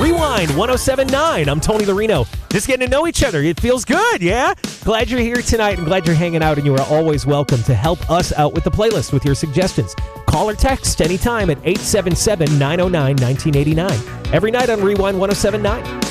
Rewind 1079. I'm Tony Larino. Just getting to know each other. It feels good, yeah? Glad you're here tonight and glad you're hanging out, and you are always welcome to help us out with the playlist with your suggestions. Call or text anytime at 877-909-1989. Every night on Rewind 1079.